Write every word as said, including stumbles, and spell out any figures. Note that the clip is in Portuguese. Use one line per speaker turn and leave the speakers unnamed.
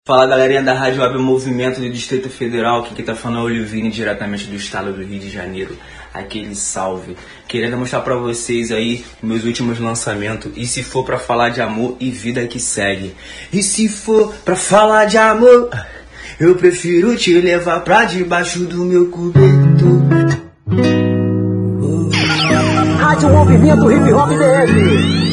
Fala, galerinha da Rádio Web Movimento do Distrito Federal, aqui que tá falando é o Olivine, diretamente do estado do Rio de Janeiro. Aquele salve. Querendo mostrar pra vocês aí meus últimos lançamentos. E se for pra falar de amor e vida que segue. E se for pra falar de amor, eu prefiro te levar pra debaixo do meu cobertor.
Rádio Movimento Hip Hop B R.